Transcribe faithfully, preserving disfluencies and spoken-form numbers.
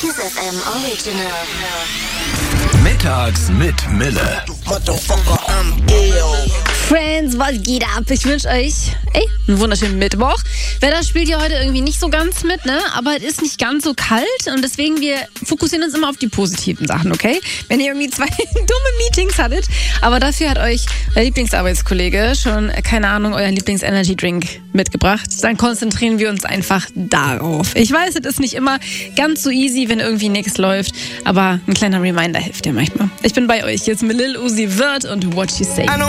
Kiss F M Original. Mittags mit Mille. Friends, was geht ab? Ich wünsche euch ey, einen wunderschönen Mittwoch. Wetter spielt ja heute irgendwie nicht so ganz mit, ne? Aber es ist nicht ganz so kalt und deswegen wir fokussieren uns immer auf die positiven Sachen, okay? Wenn ihr irgendwie zwei dumme Meetings hattet, aber dafür hat euch euer Lieblingsarbeitskollege schon, keine Ahnung, euren Lieblings-Energy-Drink mitgebracht, dann konzentrieren wir uns einfach darauf. Ich weiß, es ist nicht immer ganz so easy, wenn irgendwie nichts läuft, aber ein kleiner Reminder hilft dir manchmal. Ich bin bei euch, jetzt mit Lil Uzi Vert und What You Say.